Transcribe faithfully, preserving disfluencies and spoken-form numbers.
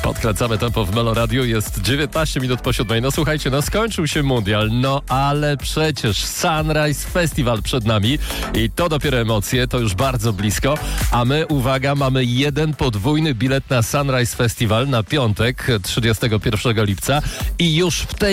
Podkręcamy tempo w Melo Radio, jest dziewiętnaście minut po siódmej. No słuchajcie, no skończył się mundial, no ale przecież Sunrise Festival przed nami i to dopiero emocje, to już bardzo blisko, a my, uwaga, mamy jeden podwójny bilet na Sunrise Festival na piątek, trzydziestego pierwszego lipca i już w tej